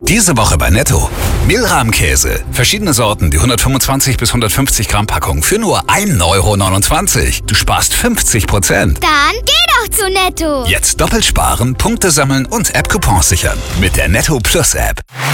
Diese Woche bei Netto. Mehlrahmkäse. Verschiedene Sorten, die 125 bis 150 Gramm Packung für nur 1,29 €. Du sparst 50%. Dann geh doch zu Netto. Jetzt doppelt sparen, Punkte sammeln und App-Coupons sichern. Mit der Netto Plus App.